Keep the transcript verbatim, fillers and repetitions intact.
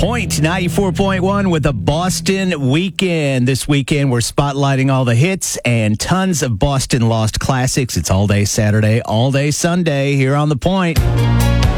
Point ninety-four point one with a Boston weekend. This weekend, we're spotlighting all the hits and tons of Boston Lost classics. It's all day Saturday, all day Sunday here on The Point.